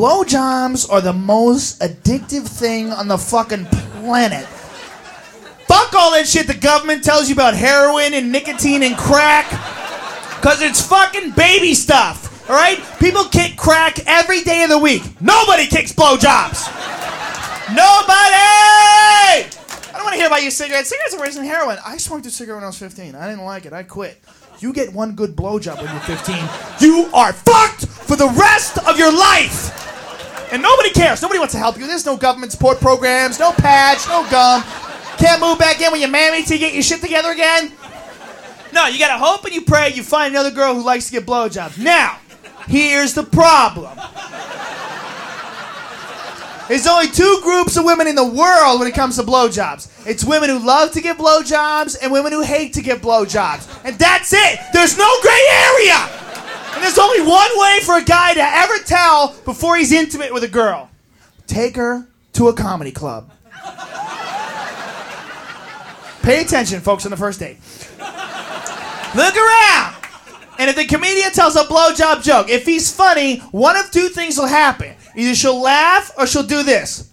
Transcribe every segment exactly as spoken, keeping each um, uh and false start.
Blowjobs are the most addictive thing on the fucking planet. Fuck all that shit the government tells you about heroin and nicotine and crack. Cause it's fucking baby stuff, alright? People kick crack every day of the week. Nobody kicks blowjobs. Nobody! I don't want to hear about your cigarettes. Cigarettes are worse than heroin. I smoked a cigarette when I was fifteen. I didn't like it. I quit. You get one good blowjob when you're fifteen, you are fucked for the rest of your life. And nobody cares. Nobody wants to help you. There's no government support programs, no patch, no gum. Can't move back in when you're married till you get your shit together again. No, you gotta hope and you pray you find another girl who likes to get blowjobs. Now, here's the problem. There's only two groups of women in the world when it comes to blowjobs. It's women who love to give blowjobs and women who hate to give blowjobs. And that's it. There's no gray area. And there's only one way for a guy to ever tell before he's intimate with a girl. Take her to a comedy club. Pay attention, folks, on the first date. Look around. And if the comedian tells a blowjob joke, if he's funny, one of two things will happen. Either she'll laugh or she'll do this.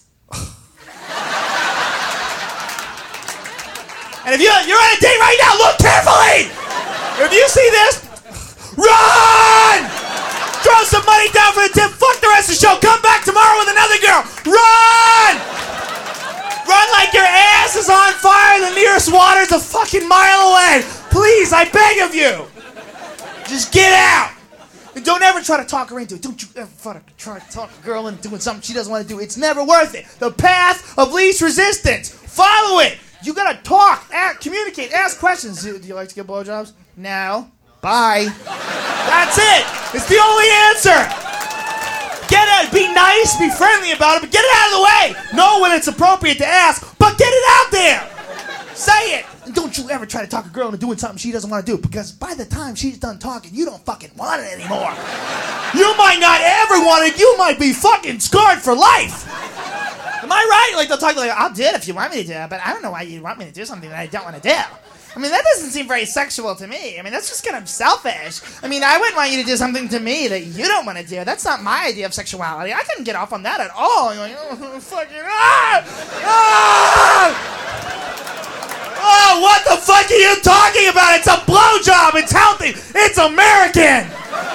And if you're, you're on a date right now, look carefully! If you see this, run! Throw some money down for the tip, fuck the rest of the show, come back tomorrow with another girl, run! Run like your ass is on fire and the nearest water's a fucking mile away. Please, I beg of you. Just get out. And don't ever try to talk her into it. Don't you ever try to talk a girl into doing something she doesn't want to do. It's never worth it. The path of least resistance. Follow it. You gotta talk, act, communicate, ask questions. Do you like to get blowjobs? No. Bye. That's it. It's the only answer. Get it. Be nice. Be friendly about it. But get it out of the way. Know when it's appropriate to ask, but get it out there. Say it. And don't you ever try to talk a girl into doing something she doesn't want to do, because by the time she's done talking, you don't fucking want it anymore. You might not ever want it. You might be fucking scarred for life. Am I right? Like, they'll talk like, I'll do it if you want me to do it, but I don't know why you want me to do something that I don't want to do. I mean, that doesn't seem very sexual to me. I mean, that's just kind of selfish. I mean, I wouldn't want you to do something to me that you don't want to do. That's not my idea of sexuality. I couldn't get off on that at all. You're like, oh, fucking, ah! Ah! Oh, what the fuck are you talking about? It's a blowjob. It's healthy. It's American.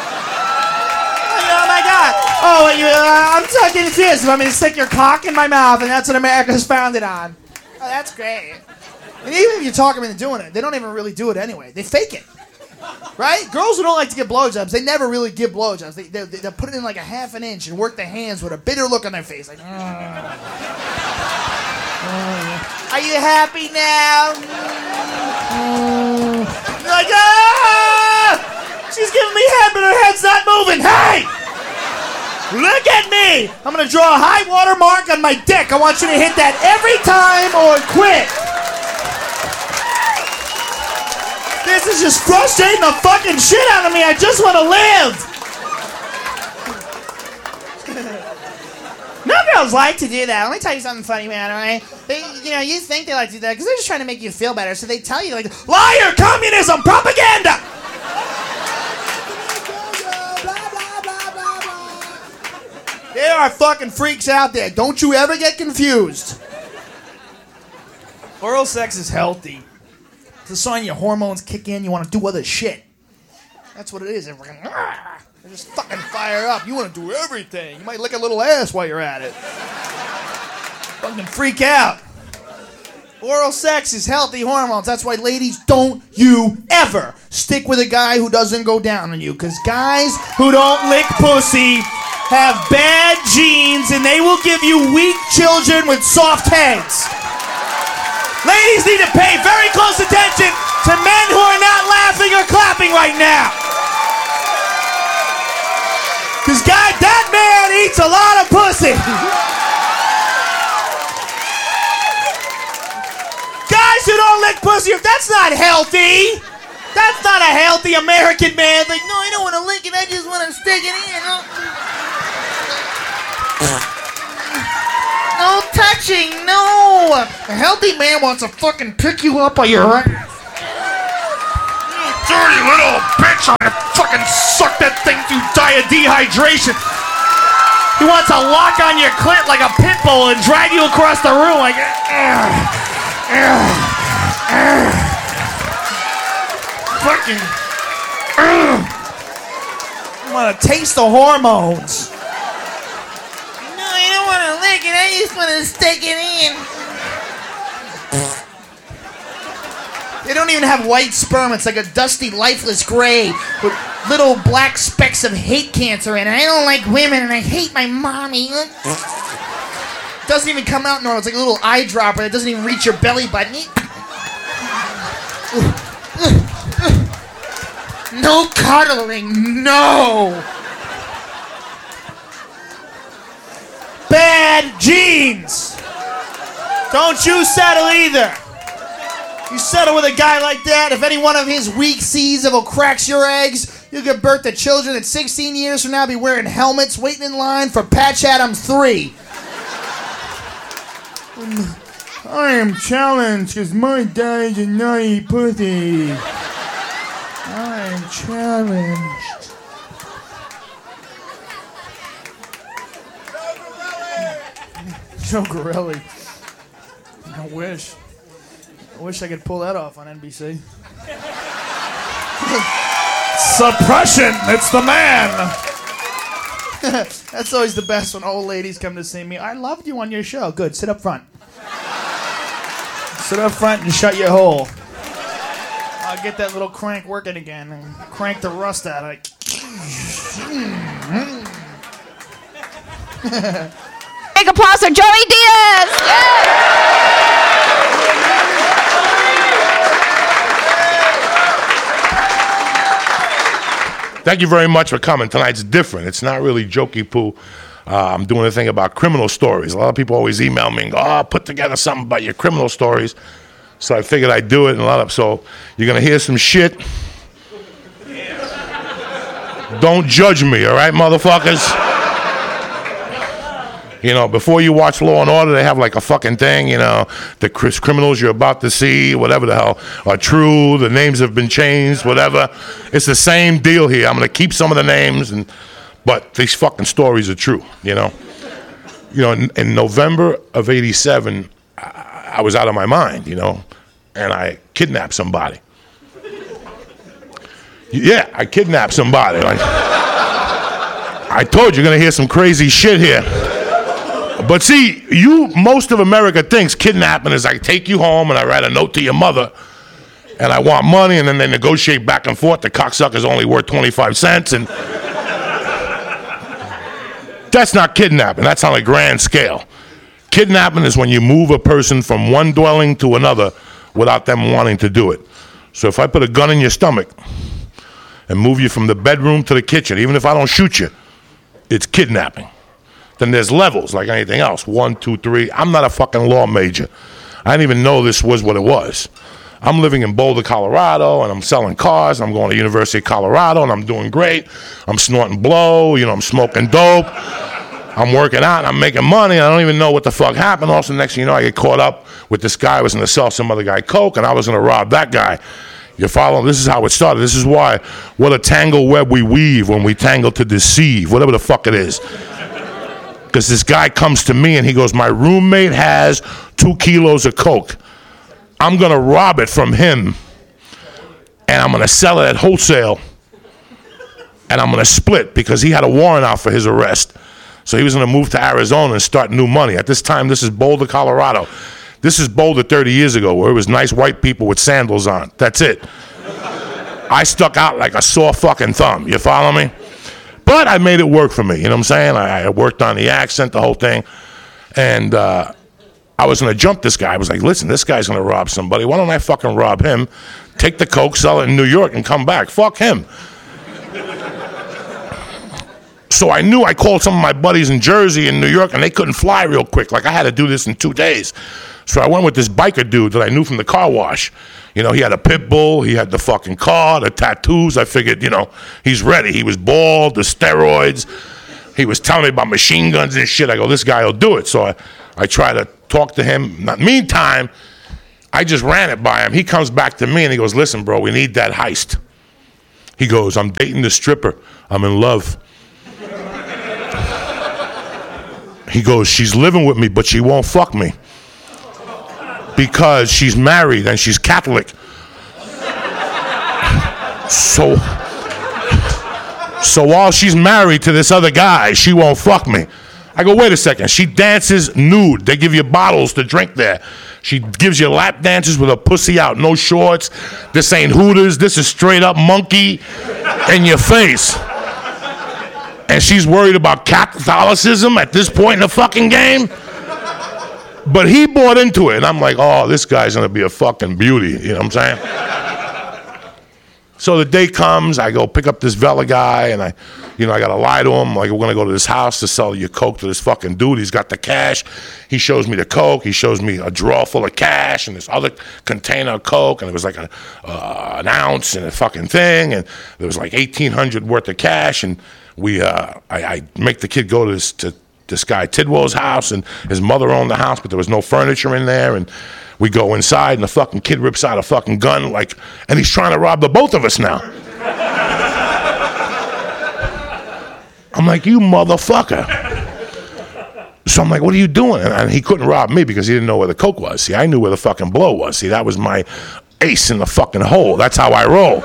Oh, my God. Oh, you, uh, I'm talking to this. You want me to stick your cock in my mouth, and that's what America's founded on. Oh, that's great. And even if you talk them into doing it, they don't even really do it anyway. They fake it. Right? Girls who don't like to give blowjobs, they never really give blowjobs. They, they, they put it in like a half an inch and work the hands with a bitter look on their face. Like, mm. Mm. Are you happy now? Mm. You're like, ah! She's giving me head, but her head's not moving. Hey! Look at me! I'm gonna draw a high water mark on my dick. I want you to hit that every time or quit. This is just frustrating the fucking shit out of me. I just want to live. No girls like to do that. Let me tell you something funny, man, all right? They, you know, you think they like to do that because they're just trying to make you feel better. So they tell you, like, liar, communism, propaganda. There are fucking freaks out there. Don't you ever get confused. Oral sex is healthy. It's a sign your hormones kick in, you want to do other shit. That's what it is. They're just fucking fire up. You want to do everything. You might lick a little ass while you're at it. Fucking freak out. Oral sex is healthy hormones. That's why, ladies, don't you ever stick with a guy who doesn't go down on you. Because guys who don't lick pussy have bad genes and they will give you weak children with soft heads. Ladies need to pay very close attention to men who are not laughing or clapping right now. Because God, that man eats a lot of pussy. Guys who don't lick pussy, if that's not healthy, that's not a healthy American man. Like, no, I don't want to lick it, I just want to stick it in. No touching, no! A healthy man wants to fucking pick you up by your ass. You dirty little bitch, I'm gonna fucking suck that thing through die of dehydration. He wants to lock on your clit like a pit bull and drag you across the room like, uh, uh, uh, fucking, uh. I want to taste the hormones. No, I don't want to lick it. I just want to stick it in. They don't even have white sperm. It's like a dusty, lifeless gray with little black specks of hate cancer in it. I don't like women, and I hate my mommy. Doesn't even come out normal. It's like a little eyedropper that doesn't even reach your belly button. No cuddling, no. Bad genes. Don't you settle either. You settle with a guy like that, if any one of his weak seeds will cracks your eggs, you'll give birth to children that sixteen years from now be wearing helmets, waiting in line for Patch Adams three. Um, I am challenged because my daddy's a naughty pussy. I am challenged. Joe Gorelli. I wish. I wish I could pull that off on N B C. Suppression! It's the man! That's always the best when old ladies come to see me. I loved you on your show. Good. Sit up front. Sit up front and shut your hole. I'll get that little crank working again and crank the rust out of it. Big applause for Joey Diaz! Yay! Thank you very much for coming. Tonight's different. It's not really jokey poo. Uh, I'm doing a thing about criminal stories. A lot of people always email me and go, oh, put together something about your criminal stories. So I figured I'd do it. And a lot of so you're going to hear some shit. Don't judge me, all right, motherfuckers? You know, before you watch Law and Order, they have like a fucking thing, you know, the criminals you're about to see, whatever the hell, are true, the names have been changed, whatever. It's the same deal here. I'm going to keep some of the names, and but these fucking stories are true, you know. You know, in, in November of eighty-seven, I, I was out of my mind, you know, and I kidnapped somebody. Yeah, I kidnapped somebody. Like, I told you, you're going to hear some crazy shit here. But see, you, most of America thinks kidnapping is I take you home and I write a note to your mother and I want money, and then they negotiate back and forth. The cocksucker's only worth twenty-five cents. And that's not kidnapping. That's on a grand scale. Kidnapping is when you move a person from one dwelling to another without them wanting to do it. So if I put a gun in your stomach and move you from the bedroom to the kitchen, even if I don't shoot you, it's kidnapping. Then there's levels like anything else. One, two, three. I'm not a fucking law major. I didn't even know this was what it was. I'm living in Boulder, Colorado, and I'm selling cars, and I'm going to University of Colorado, and I'm doing great. I'm snorting blow, you know, I'm smoking dope. I'm working out, and I'm making money, and I don't even know what the fuck happened. Also, next thing you know, I get caught up with this guy who was going to sell some other guy coke, and I was going to rob that guy. You follow? This is how it started. This is why, what a tangle web we weave when we tangle to deceive, whatever the fuck it is. Because this guy comes to me and he goes, my roommate has two kilos of coke. I'm going to rob it from him, and I'm going to sell it at wholesale, and I'm going to split because he had a warrant out for his arrest. So he was going to move to Arizona and start new money. At this time, this is Boulder, Colorado. This is Boulder thirty years ago, where it was nice white people with sandals on. That's it. I stuck out like a sore fucking thumb. You follow me? But I made it work for me, you know what I'm saying? I, I worked on the accent, the whole thing. And uh, I was going to jump this guy. I was like, listen, this guy's going to rob somebody. Why don't I fucking rob him, take the coke, sell it in New York, and come back? Fuck him. So I knew I called some of my buddies in Jersey and New York, and they couldn't fly real quick. Like, I had to do this in two days. So I went with this biker dude that I knew from the car wash. You know, he had a pit bull, he had the fucking car, the tattoos. I figured, you know, he's ready. He was bald, the steroids. He was telling me about machine guns and shit. I go, this guy will do it. So I, I try to talk to him. Meantime, I just ran it by him. He comes back to me and he goes, listen, bro, we need that heist. He goes, I'm dating the stripper. I'm in love. He goes, she's living with me, but she won't fuck me because she's married and she's Catholic. So, so while she's married to this other guy, she won't fuck me. I go, wait a second. She dances nude. They give you bottles to drink there. She gives you lap dances with her pussy out, no shorts. This ain't Hooters. This is straight up monkey in your face. And she's worried about Catholicism at this point in the fucking game. But he bought into it. And I'm like, oh, this guy's going to be a fucking beauty. You know what I'm saying? So the day comes, I go pick up this Vela guy, and I, you know, I got to lie to him. Like, we're going to go to this house to sell your coke to this fucking dude. He's got the cash. He shows me the coke. He shows me a drawer full of cash and this other container of coke. And it was like a, uh, an ounce and a fucking thing. And there was like eighteen hundred worth of cash. And we, uh, I, I make the kid go to this, to this guy Tidwell's house. And his mother owned the house, but there was no furniture in there. And we go inside, and the fucking kid rips out a fucking gun, like, and he's trying to rob the both of us now. I'm like, you motherfucker. So I'm like, what are you doing? And he couldn't rob me because he didn't know where the coke was. See, I knew where the fucking blow was. See, that was my ace in the fucking hole. That's how I roll.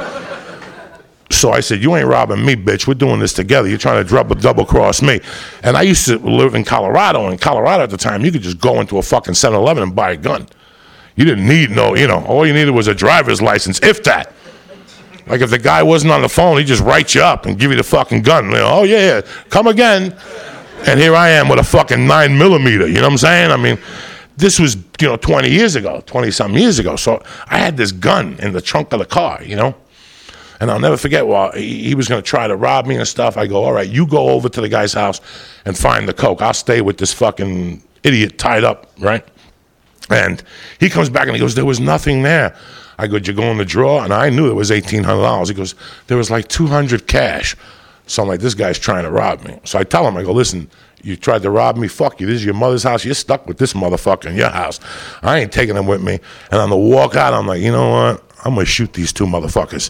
So I said, you ain't robbing me, bitch. We're doing this together. You're trying to double, double cross me. And I used to live in Colorado. In Colorado at the time, you could just go into a fucking seven eleven and buy a gun. You didn't need no, you know, all you needed was a driver's license, if that. Like, if the guy wasn't on the phone, he'd just write you up and give you the fucking gun. You know, oh, yeah, yeah, come again. And here I am with a fucking nine millimeter, you know what I'm saying? I mean, this was, you know, twenty years ago, twenty-something years ago. So I had this gun in the trunk of the car, you know? And I'll never forget, while he, he was going to try to rob me and stuff, I go, all right, you go over to the guy's house and find the coke. I'll stay with this fucking idiot tied up, right? And he comes back and he goes, there was nothing there. I go, did you go in the drawer? And I knew it was eighteen hundred dollars. He goes, there was like two hundred cash. So I'm like, this guy's trying to rob me. So I tell him, I go, listen, you tried to rob me, fuck you. This is your mother's house. You're stuck with this motherfucker in your house. I ain't taking him with me. And on the walk out, I'm like, you know what? I'm going to shoot these two motherfuckers.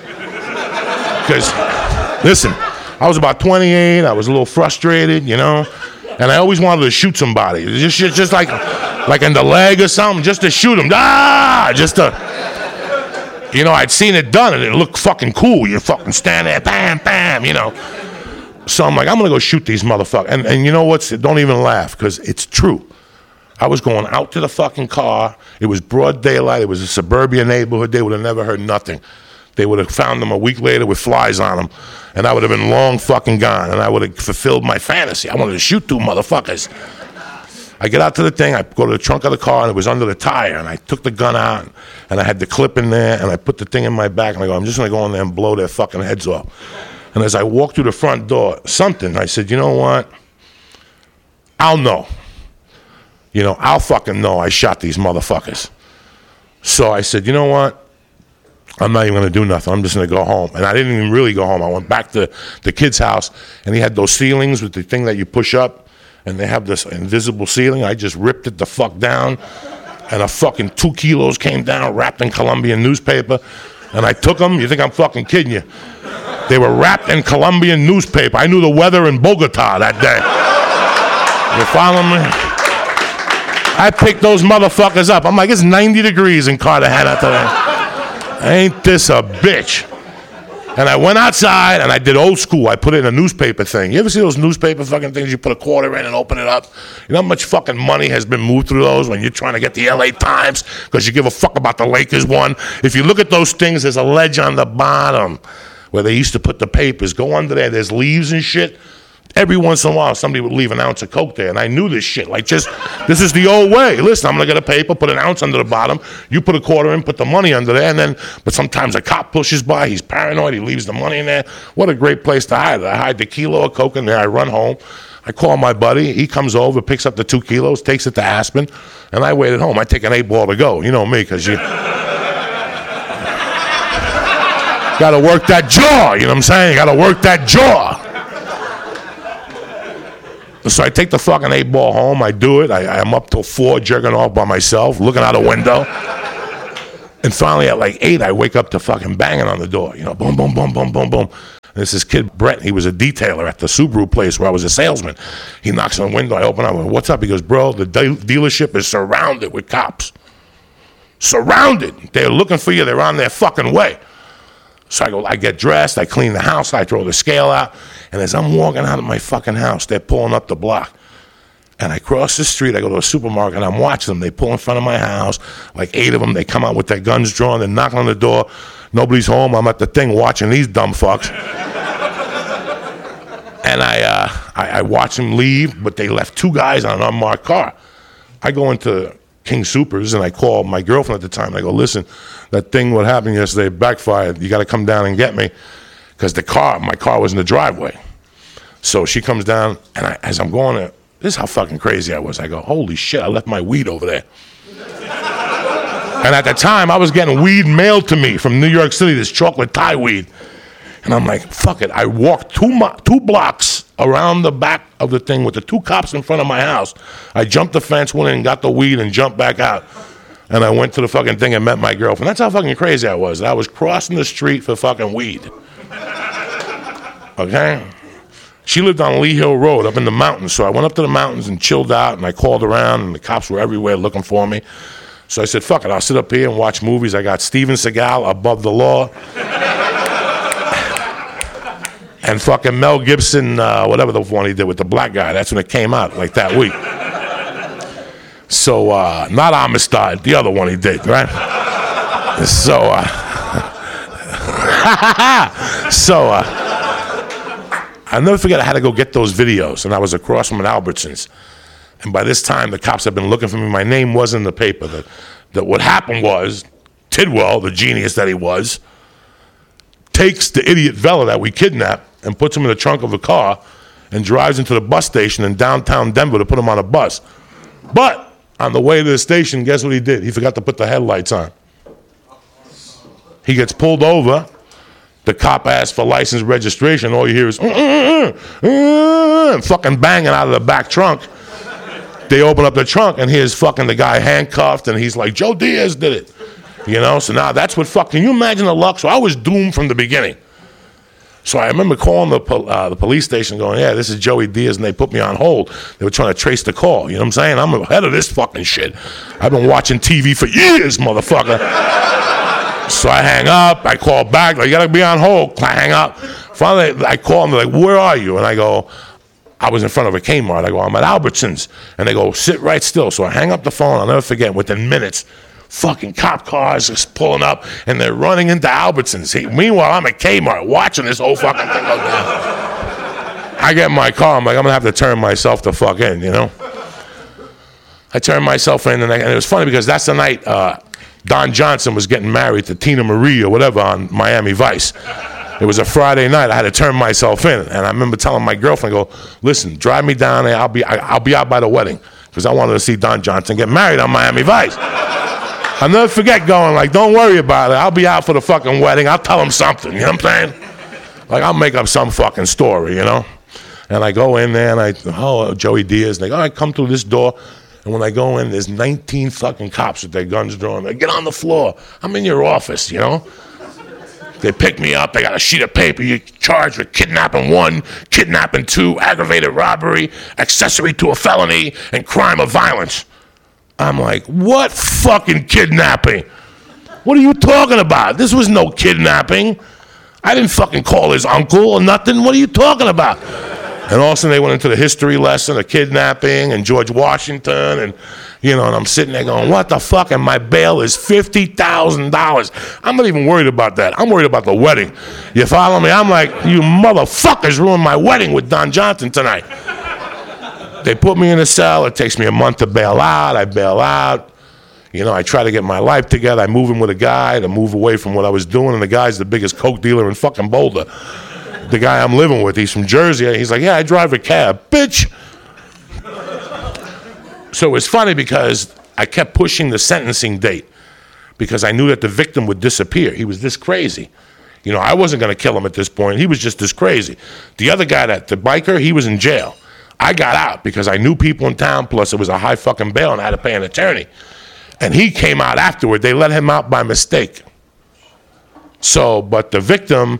Because, listen, I was about twenty-eight. I was a little frustrated, you know. And I always wanted to shoot somebody. Just, just, just like, like in the leg or something, just to shoot him. Ah, just to, you know, I'd seen it done and it looked fucking cool. You fucking stand there, bam, bam, you know. So I'm like, I'm going to go shoot these motherfuckers. And, and you know what? Don't even laugh, because it's true. I was going out to the fucking car. It was broad daylight. It was a suburban neighborhood. They would have never heard nothing. They would have found them a week later with flies on them, and I would have been long fucking gone, and I would have fulfilled my fantasy. I wanted to shoot two motherfuckers. I get out to the thing. I go to the trunk of the car, and it was under the tire, and I took the gun out, and I had the clip in there, and I put the thing in my back, and I go, I'm just going to go in there and blow their fucking heads off. And as I walked through the front door, something, I said, you know what? I'll know. You know, I'll fucking know I shot these motherfuckers. So I said, you know what? I'm not even going to do nothing. I'm just going to go home. And I didn't even really go home. I went back to the kid's house, and he had those ceilings with the thing that you push up, and they have this invisible ceiling. I just ripped it the fuck down, and a fucking two kilos came down, wrapped in Colombian newspaper, and I took them. You think I'm fucking kidding you? They were wrapped in Colombian newspaper. I knew the weather in Bogota that day. You follow me? I picked those motherfuckers up. I'm like, it's ninety degrees in Cartagena today. Ain't this a bitch? And I went outside and I did old school. I put it in a newspaper thing. You ever see those newspaper fucking things? You put a quarter in and open it up. You know how much fucking money has been moved through those when you're trying to get the L A Times because you give a fuck about the Lakers one? If you look at those things, there's a ledge on the bottom where they used to put the papers. Go under there. There's leaves and shit. Every once in a while, somebody would leave an ounce of coke there, and I knew this shit. Like, just, this is the old way. Listen, I'm going to get a paper, put an ounce under the bottom. You put a quarter in, put the money under there, and then, but sometimes a cop pushes by. He's paranoid. He leaves the money in there. What a great place to hide. I hide the kilo of coke in there. I run home. I call my buddy. He comes over, picks up the two kilos, takes it to Aspen, and I wait at home. I take an eight ball to go. You know me, because you got to work that jaw. You know what I'm saying? You got to work that jaw. So I take the fucking eight ball home. I do it. I, I'm up till four, jerking off by myself, looking out a window. And finally at like eight, I wake up to fucking banging on the door. You know, boom, boom, boom, boom, boom, boom. This is kid Brett. He was a detailer at the Subaru place where I was a salesman. He knocks on the window. I open up. I go, what's up? He goes, bro, the de- dealership is surrounded with cops. Surrounded. They're looking for you. They're on their fucking way. So I go, I get dressed. I clean the house. I throw the scale out. And as I'm walking out of my fucking house, they're pulling up the block. And I cross the street. I go to a supermarket. And I'm watching them. They pull in front of my house. Like eight of them. They come out with their guns drawn. They're knocking on the door. Nobody's home. I'm at the thing watching these dumb fucks. And I, uh, I, I watch them leave, but they left two guys on an unmarked car. I go into King Supers and I call my girlfriend at the time. And I go, listen, that thing what happened yesterday backfired. You got to come down and get me, because the car, my car was in the driveway. So she comes down, and I, as I'm going there, this is how fucking crazy I was. I go, holy shit, I left my weed over there. And at the time, I was getting weed mailed to me from New York City, this chocolate Thai weed. And I'm like, fuck it. I walked two mo- two blocks around the back of the thing with the two cops in front of my house. I jumped the fence, went in and got the weed and jumped back out. And I went to the fucking thing and met my girlfriend. That's how fucking crazy I was. I was crossing the street for fucking weed. Okay? She lived on Lee Hill Road up in the mountains. So I went up to the mountains and chilled out, and I called around, and the cops were everywhere looking for me. So I said, fuck it, I'll sit up here and watch movies. I got Steven Seagal, Above the Law. And fucking Mel Gibson, uh, whatever the one he did with the black guy. That's when it came out, like that week. So, uh, not Amistad, the other one he did, right? So, uh, so, uh, I'll never forget I had to go get those videos, and I was across from an Albertsons. And by this time, the cops had been looking for me. My name was in the paper. That, that what happened was, Tidwell, the genius that he was, takes the idiot fella that we kidnapped and puts him in the trunk of a car and drives into the bus station in downtown Denver to put him on a bus. But on the way to the station, guess what he did? He forgot to put the headlights on. He gets pulled over. The cop asks for license registration. All you hear is uh, uh, uh, uh, fucking banging out of the back trunk. They open up the trunk, and here's fucking the guy handcuffed, and he's like, Joe Diaz did it. You know, so now that's what fuck, can you imagine the luck? So I was doomed from the beginning. So I remember calling the uh, the police station going, yeah, this is Joey Diaz, and they put me on hold. They were trying to trace the call. You know what I'm saying? I'm ahead of this fucking shit. I've been watching T V for years, motherfucker. So I hang up. I call back. Like, you got to be on hold. I hang up. Finally, I call them. They're like, where are you? And I go, I was in front of a Kmart. I go, I'm at Albertsons. And they go, sit right still. So I hang up the phone. I'll never forget, within minutes, fucking cop cars just pulling up, and they're running into Albertsons. He, meanwhile, I'm at Kmart watching this whole fucking thing go down. I get in my car. I'm like, I'm going to have to turn myself the fuck in, you know? I turned myself in, and, I, and it was funny because that's the night uh, Don Johnson was getting married to Tina Marie or whatever on Miami Vice. It was a Friday night. I had to turn myself in, and I remember telling my girlfriend, I go, listen, drive me down there. I'll be, I, I'll be out by the wedding, because I wanted to see Don Johnson get married on Miami Vice. I'll never forget going like, don't worry about it. I'll be out for the fucking wedding. I'll tell him something, you know what I'm saying? Like, I'll make up some fucking story, you know? And I go in there, and I, oh, Joey Diaz. And they go, all right, come through this door. And when I go in, there's nineteen fucking cops with their guns drawn. They get on the floor. I'm in your office, you know? They pick me up. They got a sheet of paper. You're charged with kidnapping one, kidnapping two, aggravated robbery, accessory to a felony, and crime of violence. I'm like, what fucking kidnapping? What are you talking about? This was no kidnapping. I didn't fucking call his uncle or nothing. What are you talking about? And all of a sudden they went into the history lesson of kidnapping and George Washington, and you know, and I'm sitting there going, what the fuck? And my bail is fifty thousand dollars. I'm not even worried about that. I'm worried about the wedding. You follow me? I'm like, you motherfuckers ruined my wedding with Don Johnson tonight. They put me in a cell. It takes me a month to bail out. I bail out. You know, I try to get my life together. I move in with a guy to move away from what I was doing, and the guy's the biggest coke dealer in fucking Boulder. The guy I'm living with, he's from Jersey. He's like, yeah, I drive a cab. Bitch. So it was funny because I kept pushing the sentencing date because I knew that the victim would disappear. He was this crazy. You know, I wasn't going to kill him at this point. He was just this crazy. The other guy, that the biker, he was in jail. I got out because I knew people in town, plus it was a high fucking bail and I had to pay an attorney. And he came out afterward. They let him out by mistake. So, but the victim,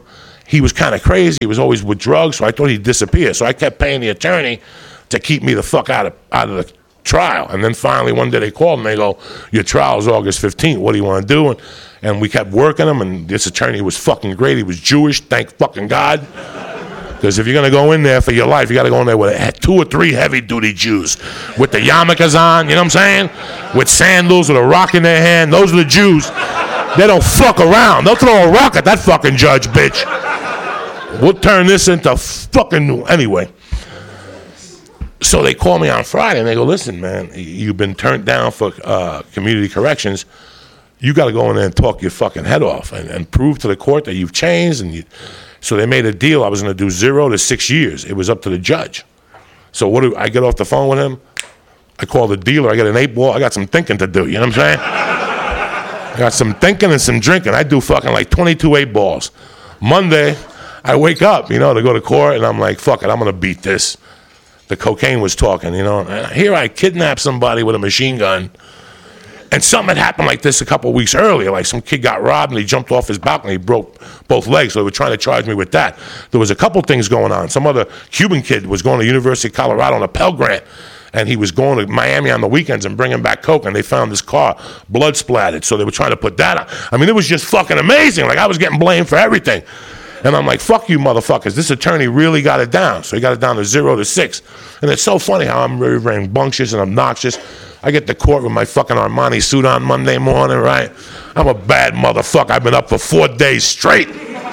he was kind of crazy. He was always with drugs, so I thought he'd disappear. So I kept paying the attorney to keep me the fuck out of out of the trial. And then finally one day they called and they go, your trial is August fifteenth. What do you want to do? And, and we kept working him, and this attorney was fucking great. He was Jewish, thank fucking God. Because if you're going to go in there for your life, you got to go in there with two or three heavy-duty Jews with the yarmulkes on, you know what I'm saying? With sandals, with a rock in their hand. Those are the Jews. They don't fuck around. They'll throw a rock at that fucking judge, bitch. We'll turn this into fucking... Anyway. So they call me on Friday, and they go, listen, man, you've been turned down for uh, community corrections. You got to go in there and talk your fucking head off and, and prove to the court that you've changed. And you... So they made a deal. I was going to do zero to six years. It was up to the judge. So what do I get off the phone with him? I call the dealer. I got an eight ball. I got some thinking to do. You know what I'm saying? I got some thinking and some drinking. I do fucking like twenty-two eight balls. Monday, I wake up, you know, to go to court, and I'm like, fuck it, I'm going to beat this. The cocaine was talking, you know. And here I kidnapped somebody with a machine gun. And something had happened like this a couple of weeks earlier. Like some kid got robbed and he jumped off his balcony, he broke both legs. So they were trying to charge me with that. There was a couple things going on. Some other Cuban kid was going to University of Colorado on a Pell Grant, and he was going to Miami on the weekends and bringing back coke, and they found his car blood splattered. So they were trying to put that on. I mean, it was just fucking amazing. Like I was getting blamed for everything. And I'm like, fuck you motherfuckers. This attorney really got it down. So he got it down to zero to six. And it's so funny how I'm very rambunctious and obnoxious. I get to court with my fucking Armani suit on Monday morning, right? I'm a bad motherfucker. I've been up for four days straight.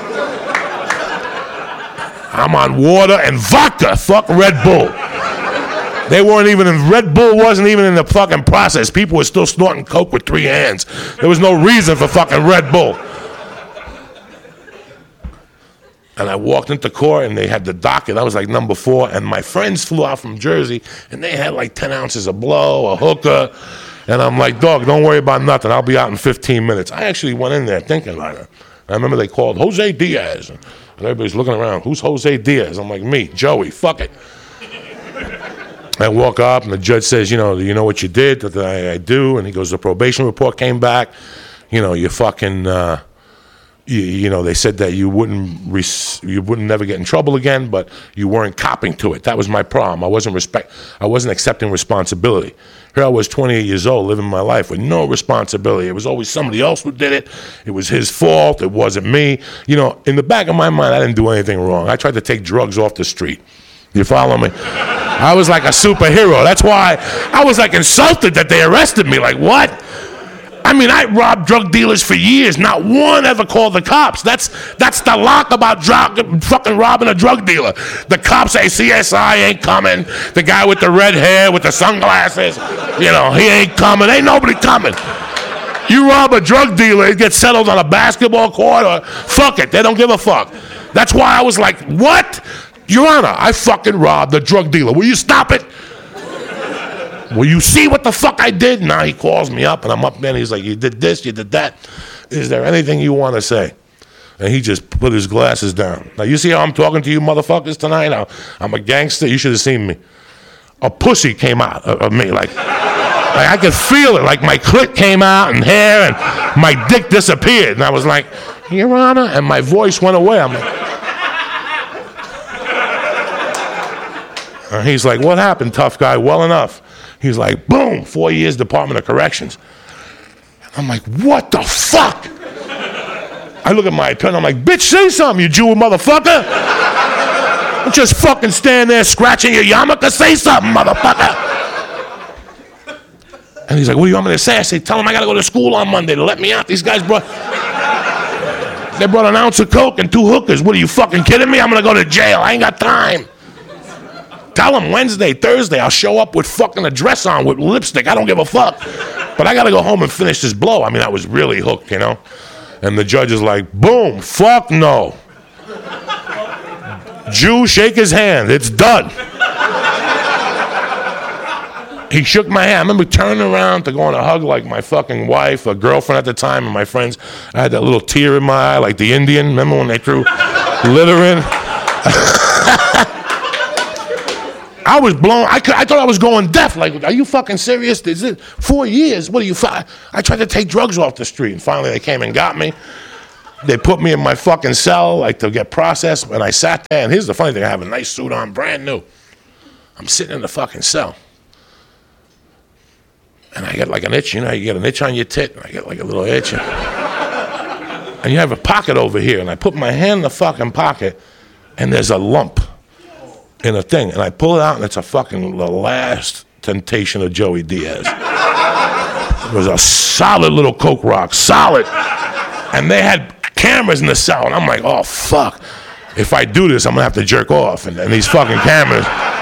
I'm on water and vodka. Fuck Red Bull. They weren't even in, Red Bull wasn't even in the fucking process. People were still snorting coke with three hands. There was no reason for fucking Red Bull. And I walked into court, and they had the docket. I was like number four, and my friends flew out from Jersey, and they had like ten ounces of blow, a hooker. And I'm like, dog, don't worry about nothing. I'll be out in fifteen minutes. I actually went in there thinking like it. I remember they called Jose Diaz. And everybody's looking around. Who's Jose Diaz? I'm like, me, Joey, fuck it. I walk up, and the judge says, you know, do you know what you did? I, I do. And he goes, the probation report came back. You know, you fucking... Uh, You, you know, they said that you wouldn't res- you wouldn't never get in trouble again, but you weren't copping to it. That was my problem. I wasn't respect. I wasn't accepting responsibility. Here I was, twenty-eight years old, living my life with no responsibility. It was always somebody else who did it. It was his fault. It wasn't me. You know, in the back of my mind, I didn't do anything wrong. I tried to take drugs off the street. You follow me? I was like a superhero. That's why I was like insulted that they arrested me. Like, what? I mean, I robbed drug dealers for years. Not one ever called the cops. That's that's the lock about drug, fucking robbing a drug dealer. The cops say C S I ain't coming. The guy with the red hair with the sunglasses, you know, he ain't coming. Ain't nobody coming. You rob a drug dealer, it gets settled on a basketball court, or fuck it, they don't give a fuck. That's why I was like, what? Your Honor, I fucking robbed a drug dealer. Will you stop it? Will you see what the fuck I did? Now he calls me up, and I'm up there, and he's like, you did this, you did that. Is there anything you want to say? And he just put his glasses down. Now, you see how I'm talking to you motherfuckers tonight? Now, I'm a gangster. You should have seen me. A pussy came out of me. Like, like I could feel it. Like my clit came out and hair, and my dick disappeared. And I was like, Your Honor. And my voice went away. I'm like... And he's like, what happened, tough guy? Well enough. He's like, boom, four years Department of Corrections. I'm like, what the fuck? I look at my attorney, I'm like, bitch, say something, you Jew motherfucker. Don't just fucking stand there scratching your yarmulke. Say something, motherfucker. And he's like, what do you want me to say? I say, tell him I got to go to school on Monday to let me out. These guys brought, they brought an ounce of coke and two hookers. What, are you fucking kidding me? I'm going to go to jail. I ain't got time. Tell him Wednesday, Thursday, I'll show up with fucking a dress on with lipstick. I don't give a fuck. But I got to go home and finish this blow. I mean, I was really hooked, you know. And the judge is like, boom, fuck no. Jew, shake his hand. It's done. He shook my hand. I remember turning around to go on a hug like my fucking wife, a girlfriend at the time, and my friends. I had that little tear in my eye like the Indian. Remember when they threw litter in? I was blown. I, could, I thought I was going deaf. Like, are you fucking serious? Is it four years? What are you? Fi-? I tried to take drugs off the street, and finally they came and got me. They put me in my fucking cell, like, to get processed, and I sat there, and here's the funny thing, I have a nice suit on, brand new. I'm sitting in the fucking cell. And I get like an itch, you know, you get an itch on your tit, and I get like a little itch. And you have a pocket over here, and I put my hand in the fucking pocket, and there's a lump in a thing, and I pull it out, and it's a fucking the last temptation of Joey Diaz. It was a solid little Coke rock, solid. And they had cameras in the cell, and I'm like, oh, fuck. If I do this, I'm going to have to jerk off. And, and these fucking cameras.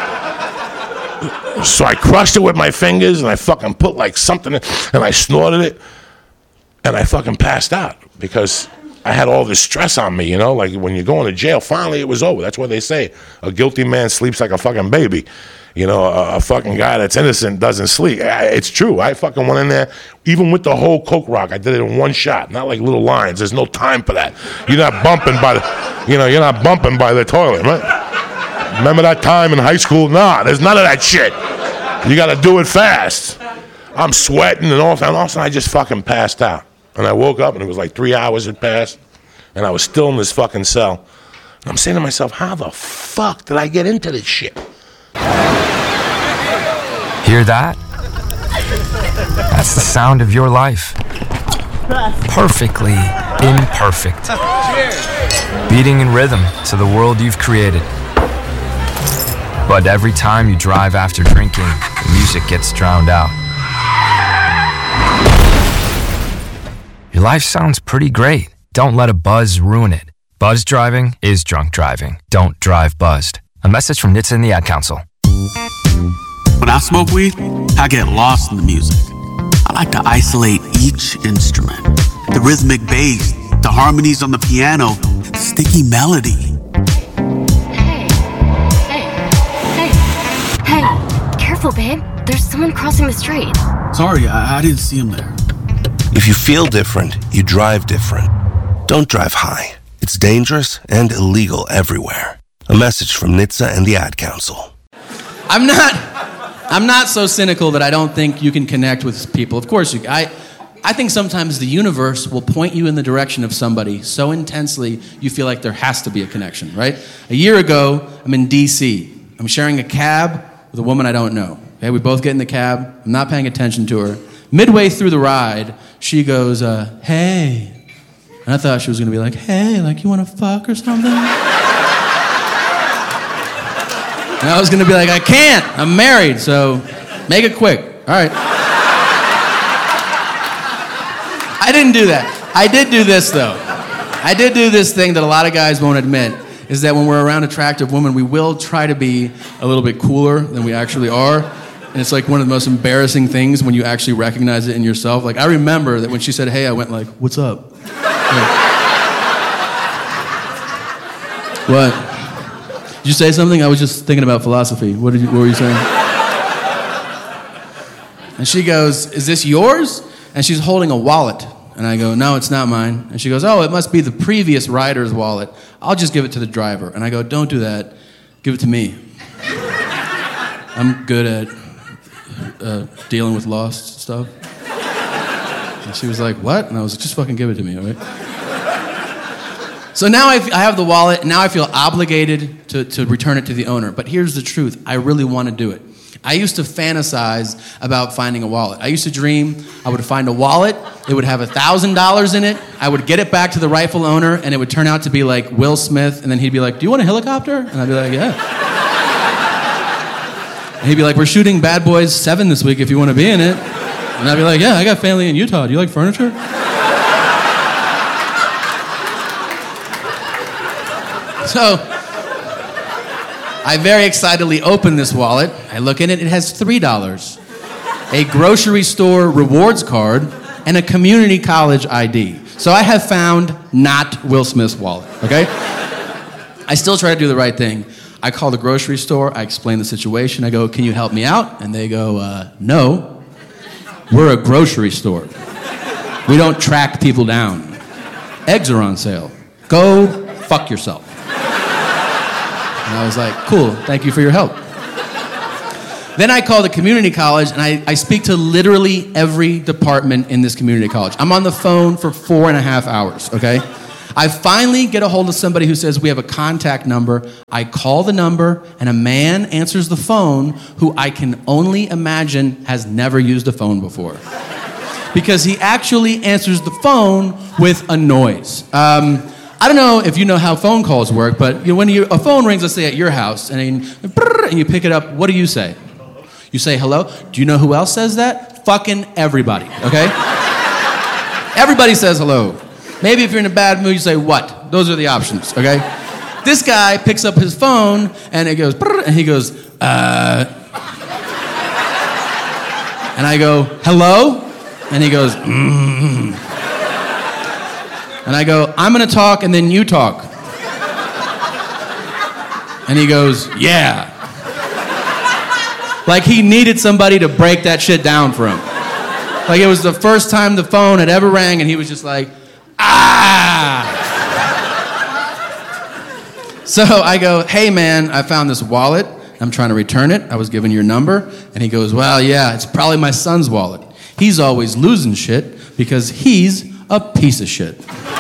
So I crushed it with my fingers, and I fucking put like something in, and I snorted it, and I fucking passed out because I had all this stress on me, you know? Like when you're going to jail, finally it was over. That's what they say. A guilty man sleeps like a fucking baby. You know, a, a fucking guy that's innocent doesn't sleep. It's true. I fucking went in there, even with the whole Coke rock, I did it in one shot, not like little lines. There's no time for that. You're not bumping by the, you know, you're not bumping by the toilet, right? Remember that time in high school? Nah, there's none of that shit. You got to do it fast. I'm sweating and all, and all of a sudden I just fucking passed out. And I woke up and it was like three hours had passed, and I was still in this fucking cell. And I'm saying to myself, how the fuck did I get into this shit? Hear that? That's the sound of your life. Perfectly imperfect. Beating in rhythm to the world you've created. But every time you drive after drinking, the music gets drowned out. Your life sounds pretty great. Don't let a buzz ruin it. Buzz driving is drunk driving. Don't drive buzzed. A message from N H T S A and the Ad Council. When I smoke weed, I get lost in the music. I like to isolate each instrument. The rhythmic bass, the harmonies on the piano, the sticky melody. Careful, babe. There's someone crossing the street. Sorry, I, I didn't see him there. If you feel different, you drive different. Don't drive high. It's dangerous and illegal everywhere. A message from N H T S A and the Ad Council. I'm not, I'm not so cynical that I don't think you can connect with people. Of course, you, I, I think sometimes the universe will point you in the direction of somebody so intensely you feel like there has to be a connection, right? A year ago, I'm in D C. I'm sharing a cab with a woman I don't know. Okay, we both get in the cab. I'm not paying attention to her. Midway through the ride, she goes, uh, hey. And I thought she was going to be like, hey, like you want to fuck or something? And I was going to be like, I can't. I'm married, so make it quick. All right. I didn't do that. I did do this, though. I did do this thing that a lot of guys won't admit, is that when we're around attractive women, we will try to be a little bit cooler than we actually are. And it's like one of the most embarrassing things when you actually recognize it in yourself. Like, I remember that when she said, hey, I went like, what's up? Like, what? Did you say something? I was just thinking about philosophy. What did you, what were you saying? And she goes, is this yours? And she's holding a wallet. And I go, no, it's not mine. And she goes, oh, it must be the previous rider's wallet. I'll just give it to the driver. And I go, don't do that. Give it to me. I'm good at uh, dealing with lost stuff. And she was like, what? And I was like, just fucking give it to me, all right? So now I, f- I have the wallet, and now I feel obligated to, to return it to the owner. But here's the truth. I really want to do it. I used to fantasize about finding a wallet. I used to dream I would find a wallet, it would have one thousand dollars in it, I would get it back to the rightful owner, and it would turn out to be like Will Smith, and then he'd be like, do you want a helicopter? And I'd be like, yeah. And he'd be like, we're shooting Bad Boys seven this week if you want to be in it. And I'd be like, yeah, I got family in Utah. Do you like furniture? So, I very excitedly open this wallet. I look in it, it has three dollars, a grocery store rewards card, and a community college I D. So I have found not Will Smith's wallet, okay? I still try to do the right thing. I call the grocery store, I explain the situation, I go, can you help me out? And they go, uh, no, we're a grocery store. We don't track people down. Eggs are on sale. Go fuck yourself. And I was like, cool, thank you for your help. Then I call the community college, and I, I speak to literally every department in this community college. I'm on the phone for four and a half hours, okay? I finally get a hold of somebody who says we have a contact number. I call the number, and a man answers the phone who I can only imagine has never used a phone before. Because he actually answers the phone with a noise. Um, I don't know if you know how phone calls work, but you know, when you, a phone rings, let's say at your house, and, and you pick it up, what do you say? You say hello? Do you know who else says that? Fucking everybody, okay? Everybody says hello. Maybe if you're in a bad mood, you say what? Those are the options, okay? This guy picks up his phone, and it goes, and he goes, uh... And I go, hello? And he goes, mm. And I go, I'm gonna talk, and then you talk. And he goes, yeah. Like he needed somebody to break that shit down for him. Like it was the first time the phone had ever rang, and he was just like, ah! So I go, hey man, I found this wallet. I'm trying to return it. I was given your number. And he goes, well, yeah, it's probably my son's wallet. He's always losing shit because he's a piece of shit.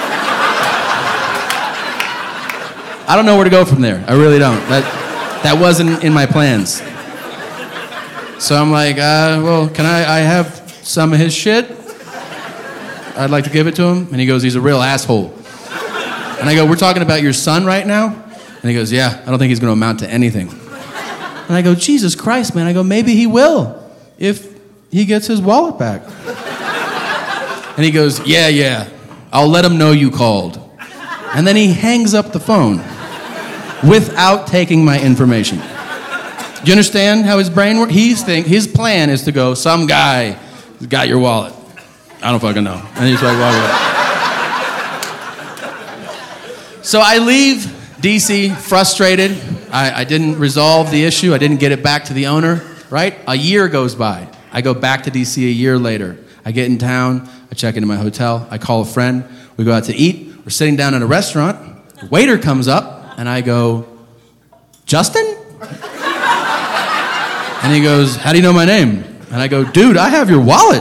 I don't know where to go from there. I really don't. That, that wasn't in my plans. So I'm like, uh, well, can I, I have some of his shit? I'd like to give it to him. And he goes, he's a real asshole. And I go, we're talking about your son right now? And he goes, yeah, I don't think he's going to amount to anything. And I go, Jesus Christ, man. I go, maybe he will if he gets his wallet back. And he goes, yeah, yeah, I'll let him know you called. And then he hangs up the phone without taking my information. Do you understand how his brain works? He's think his plan is to go, some guy got your wallet. I don't fucking know. And he's like, walk away. So I leave D C frustrated. I, I didn't resolve the issue. I didn't get it back to the owner, right? A year goes by. I go back to D C a year later. I get in town. I check into my hotel. I call a friend. We go out to eat. We're sitting down at a restaurant. The waiter comes up, and I go, Justin? And he goes, how do you know my name? And I go, dude, I have your wallet.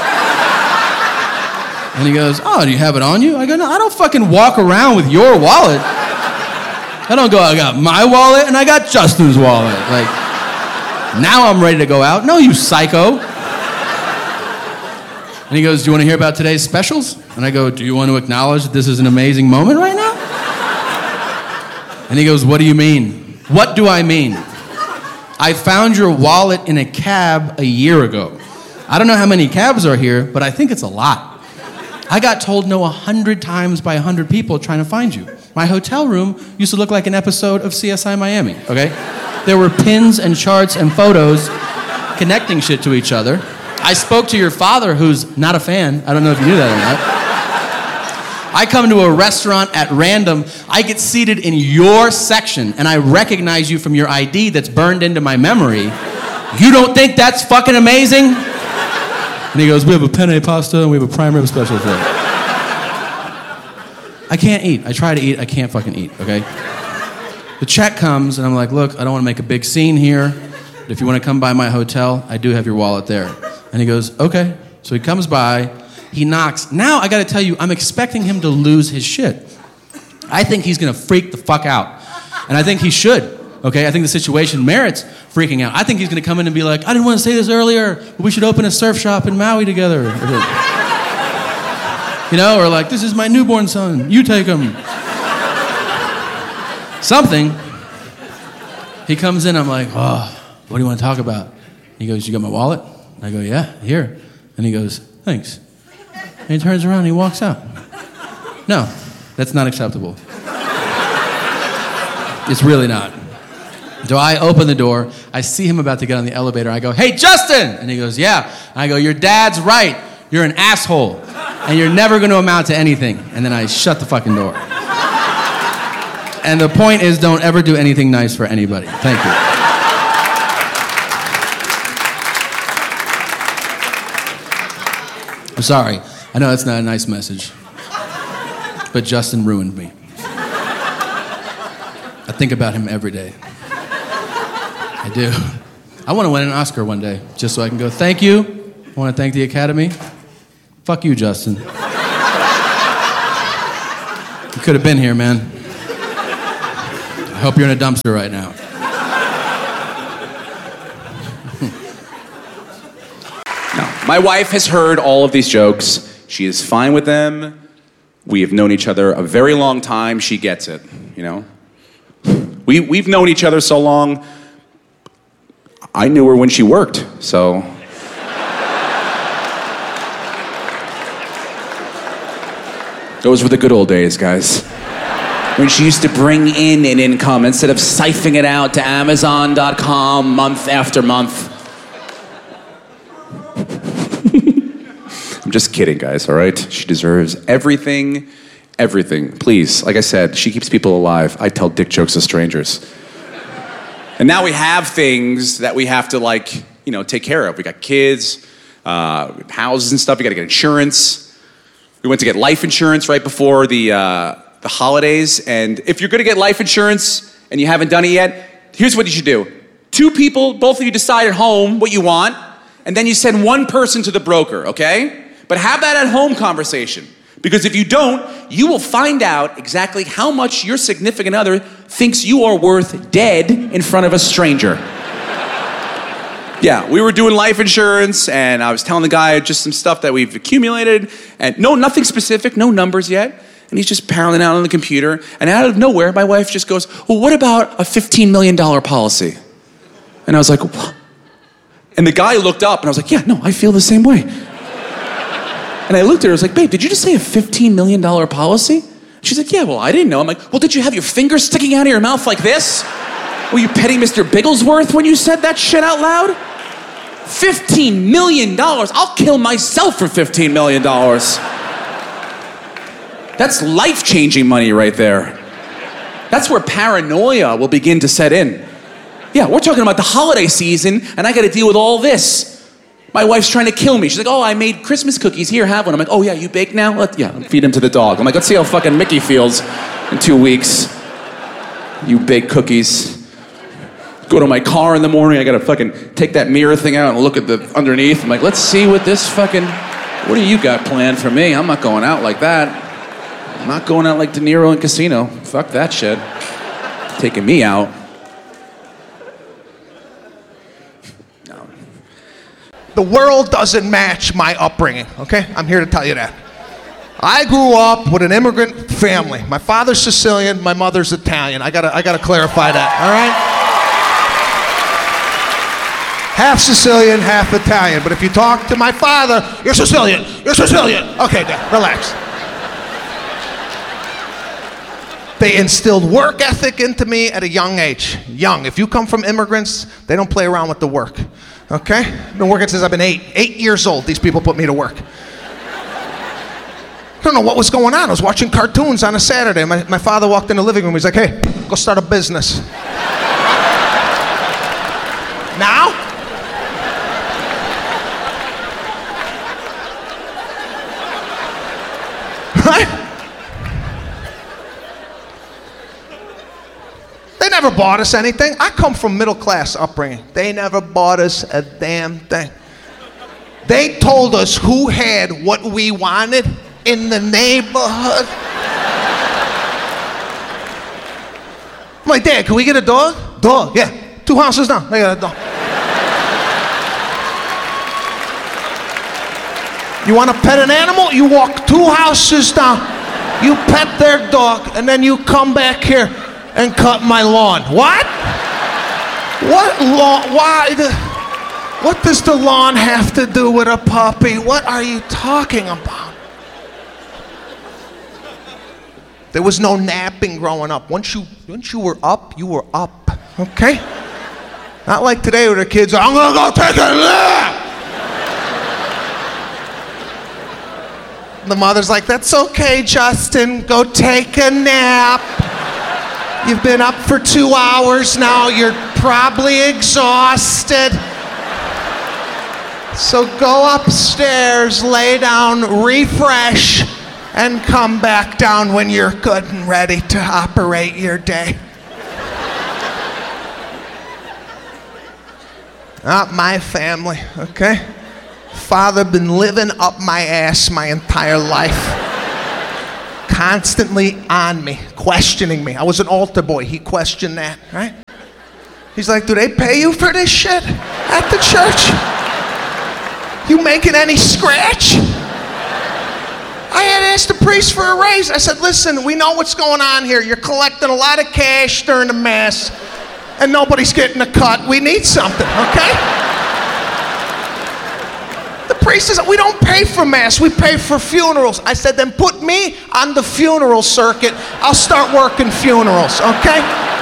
And he goes, oh, do you have it on you? I go, no, I don't fucking walk around with your wallet. I don't go, I got my wallet and I got Justin's wallet. Like, now I'm ready to go out. No, you psycho. And he goes, do you want to hear about today's specials? And I go, do you want to acknowledge that this is an amazing moment right now? And he goes, what do you mean? What do I mean? I found your wallet in a cab a year ago. I don't know how many cabs are here, but I think it's a lot. I got told no a hundred times by a hundred people trying to find you. My hotel room used to look like an episode of C S I Miami, okay? There were pins and charts and photos connecting shit to each other. I spoke to your father, who's not a fan. I don't know if you knew that or not. I come to a restaurant at random. I get seated in your section, and I recognize you from your I D that's burned into my memory. You don't think that's fucking amazing? And he goes, we have a penne pasta and we have a prime rib special for it. I can't eat. I try to eat. I can't fucking eat, okay? The check comes, and I'm like, look, I don't want to make a big scene here. But if you want to come by my hotel, I do have your wallet there. And he goes, okay. So he comes by. He knocks. Now, I got to tell you, I'm expecting him to lose his shit. I think he's going to freak the fuck out. And I think he should. Okay, I think the situation merits freaking out. I think he's going to come in and be like, I didn't want to say this earlier, but we should open a surf shop in Maui together. You know, or like, this is my newborn son. You take him. Something. He comes in, I'm like, oh, what do you want to talk about? He goes, you got my wallet? I go, yeah, here. And he goes, thanks. And he turns around and he walks out. No, that's not acceptable. It's really not. So I open the door, I see him about to get on the elevator, I go, hey, Justin! And he goes, yeah. And I go, your dad's right. You're an asshole. And you're never going to amount to anything. And then I shut the fucking door. And the point is, don't ever do anything nice for anybody. Thank you. I'm sorry. I know that's not a nice message. But Justin ruined me. I think about him every day. I do. I want to win an Oscar one day, just so I can go, thank you. I want to thank the Academy. Fuck you, Justin. could have been here, man. I hope you're in a dumpster right now. No, my wife has heard all of these jokes. She is fine with them. We have known each other a very long time. She gets it, you know? We, we've known each other so long, I knew her when she worked, so... Those were the good old days, guys. When she used to bring in an income instead of siphoning it out to Amazon dot com month after month. I'm just kidding, guys, all right? She deserves everything, everything. Please, like I said, she keeps people alive. I tell dick jokes to strangers. And now we have things that we have to, like, you know, take care of. We got kids, uh, houses and stuff. We got to get insurance. We went to get life insurance right before the uh, the holidays. And if you're going to get life insurance and you haven't done it yet, here's what you should do. Two people, both of you decide at home what you want, and then you send one person to the broker, okay? But have that at home conversation. Because if you don't, you will find out exactly how much your significant other thinks you are worth dead in front of a stranger. Yeah, we were doing life insurance, and I was telling the guy just some stuff that we've accumulated, and no, nothing specific, no numbers yet. And he's just pounding out on the computer, and out of nowhere, my wife just goes, well, what about a fifteen million dollars policy? And I was like, what? And the guy looked up, and I was like, yeah, no, I feel the same way. And I looked at her, I was like, babe, did you just say a fifteen million dollars policy? She's like, yeah, well, I didn't know. I'm like, well, did you have your fingers sticking out of your mouth like this? Were you petting Mister Bigglesworth when you said that shit out loud? fifteen million dollars? I'll kill myself for fifteen million dollars. That's life-changing money right there. That's where paranoia will begin to set in. Yeah, we're talking about the holiday season, and I gotta deal with all this. My wife's trying to kill me. She's like, oh, I made Christmas cookies. Here, have one. I'm like, oh, yeah, you baked now? Let, yeah, feed them to the dog. I'm like, let's see how fucking Mickey feels in two weeks. You bake cookies. Go to my car in the morning. I gotta fucking take that mirror thing out and look at the underneath. I'm like, let's see what this fucking... What do you got planned for me? I'm not going out like that. I'm not going out like De Niro in Casino. Fuck that shit. Taking me out. The world doesn't match my upbringing, okay? I'm here to tell you that. I grew up with an immigrant family. My father's Sicilian, my mother's Italian. I gotta, I gotta clarify that, all right? Half Sicilian, half Italian. But if you talk to my father, you're Sicilian, you're Sicilian. Okay, Dad, relax. They instilled work ethic into me at a young age. Young. If you come from immigrants, they don't play around with the work. Okay? I've been working since I've been eight. Eight years old, these people put me to work. I don't know what was going on. I was watching cartoons on a Saturday. My, my father walked in the living room. He's like, hey, go start a business. Now? Right? They never bought us anything. I come from middle class upbringing. They never bought us a damn thing. They told us who had what we wanted in the neighborhood. I'm like, Dad, can we get a dog? Dog, yeah. Two houses down. I got a dog. You want to pet an animal? You walk two houses down. You pet their dog, and then you come back here and cut my lawn. What? What lawn? Why? The, what does the lawn have to do with a puppy? What are you talking about? There was no napping growing up. Once you, once you were up, you were up. Okay? Not like today where the kids are, I'm gonna go take a nap. The mother's like, that's okay, Justin. Go take a nap. You've been up for two hours now. You're probably exhausted. So go upstairs, lay down, refresh, and come back down when you're good and ready to operate your day. Not my family, okay? Father been living up my ass my entire life. constantly on me, questioning me. I was an altar boy. He questioned that, right? He's like, do they pay you for this shit at the church? You making any scratch? I had asked the priest for a raise. I said, listen, we know what's going on here. You're collecting a lot of cash during the mass, and nobody's getting a cut. We need something, okay? The priest says, we don't pay for mass, we pay for funerals. I said, then put me on the funeral circuit. I'll start working funerals, okay?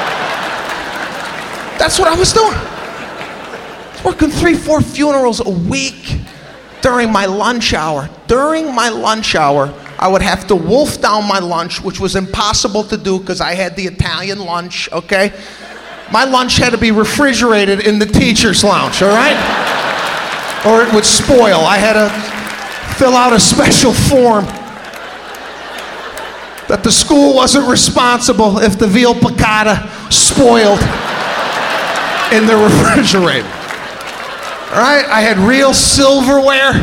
That's what I was doing. I was working three, four funerals a week during my lunch hour. During my lunch hour, I would have to wolf down my lunch, which was impossible to do because I had the Italian lunch, okay? My lunch had to be refrigerated in the teacher's lounge, all right? Or it would spoil. I had to fill out a special form that the school wasn't responsible if the veal piccata spoiled in the refrigerator. All right, I had real silverware.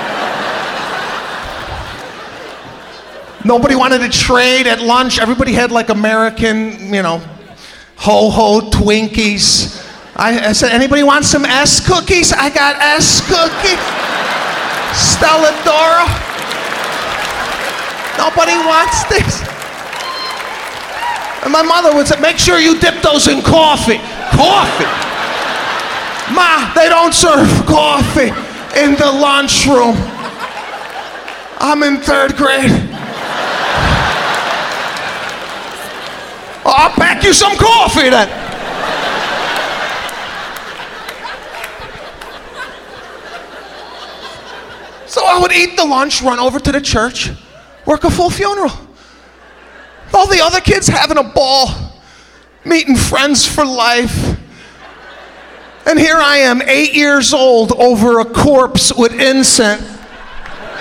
Nobody wanted to trade at lunch. Everybody had like American, you know, ho-ho Twinkies. I, I said, anybody want some S cookies? I got S cookies. Stella Doro. Nobody wants this. And my mother would say, make sure you dip those in coffee. Coffee. Ma, they don't serve coffee in the lunchroom. I'm in third grade. Well, I'll pack you some coffee then. So I would eat the lunch, run over to the church, work a full funeral. All the other kids having a ball, meeting friends for life. And here I am, eight years old, over a corpse with incense,